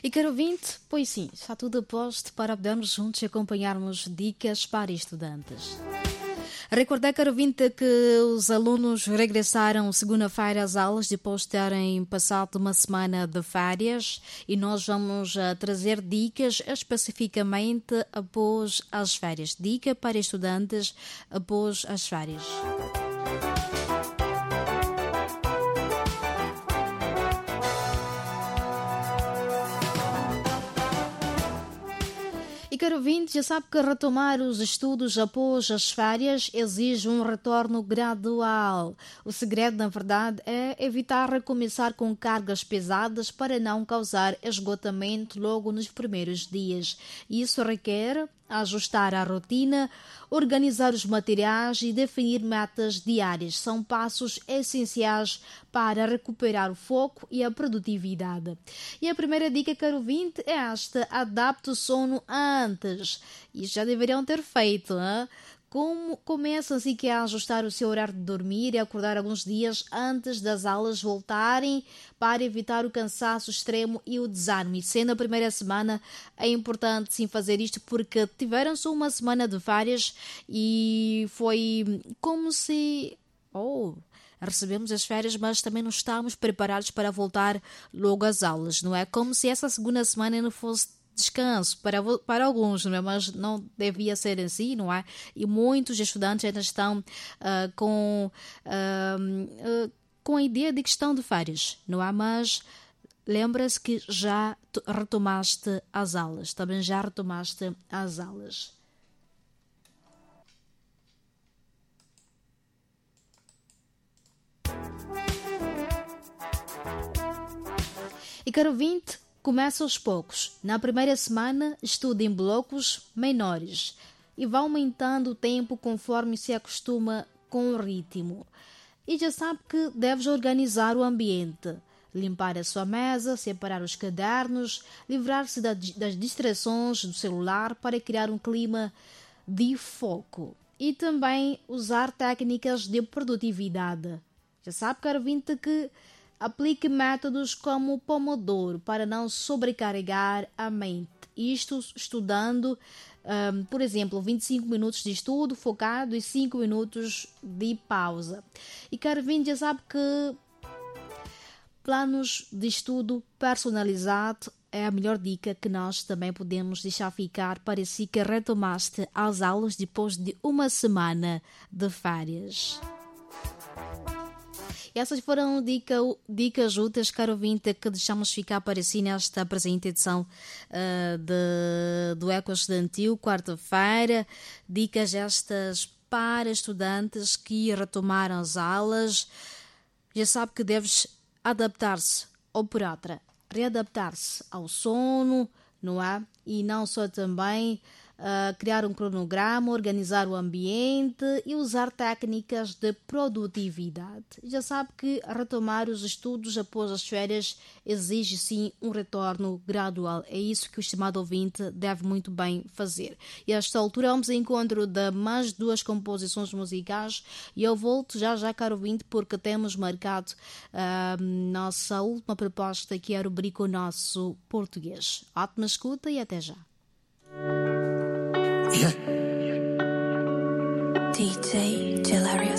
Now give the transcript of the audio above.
E caro ouvinte, pois sim, está tudo a posto para podermos juntos acompanharmos dicas para estudantes. Recordar, caro ouvinte, que os alunos regressaram segunda-feira às aulas depois de terem passado uma semana de férias e nós vamos trazer dicas especificamente após as férias. Dica para estudantes após as férias. E caro ouvinte, já sabe que retomar os estudos após as férias exige um retorno gradual. O segredo, na verdade, é evitar recomeçar com cargas pesadas para não causar esgotamento logo nos primeiros dias. Isso requer ajustar a rotina, organizar os materiais e definir metas diárias. São passos essenciais para recuperar o foco e a produtividade. E a primeira dica, caro ouvinte, é esta: adapte o sono antes. Isso já deveriam ter feito, hein? Como começa assim que a ajustar o seu horário de dormir e acordar alguns dias antes das aulas voltarem para evitar o cansaço extremo e o desânimo. E sendo a primeira semana, é importante sim fazer isto porque tiveram só uma semana de férias e foi como se... recebemos as férias, mas também não estamos preparados para voltar logo às aulas, não é? Como se essa segunda semana não fosse descanso para alguns, não é? Mas não devia ser assim, não é? E muitos estudantes ainda estão com a ideia de que estão de férias, não é? Mas lembra-se que já retomaste as aulas, também já retomaste as aulas. E caro ouvinte, começa aos poucos. Na primeira semana, estude em blocos menores e vá aumentando o tempo conforme se acostuma com o ritmo. E já sabe que deves organizar o ambiente, limpar a sua mesa, separar os cadernos, livrar-se das distrações do celular para criar um clima de foco. E também usar técnicas de produtividade. Já sabe, caro ouvinte, que aplique métodos como o Pomodoro para não sobrecarregar a mente. Isto estudando, por exemplo, 25 minutos de estudo focado e 5 minutos de pausa. E caro ouvinte, já sabe que planos de estudo personalizado é a melhor dica que nós também podemos deixar ficar para si que retomaste as aulas depois de uma semana de férias. E essas foram dicas úteis, caro ouvinte, que deixamos ficar para si nesta presente edição do Eco Estudantil, quarta-feira. Dicas estas para estudantes que retomaram as aulas. Já sabe que deves adaptar-se, ou por outra, readaptar-se ao sono, não é? E não só também criar um cronograma, organizar o ambiente e usar técnicas de produtividade. Já sabe que retomar os estudos após as férias exige sim um retorno gradual. É isso que o estimado ouvinte deve muito bem fazer. E a esta altura vamos ao encontro de mais 2 composições musicais e eu volto já, caro ouvinte, porque temos marcado nossa última proposta, que é a rubrica O Nosso Português. Ótima escuta e até já. Yeah. DJ Delarious.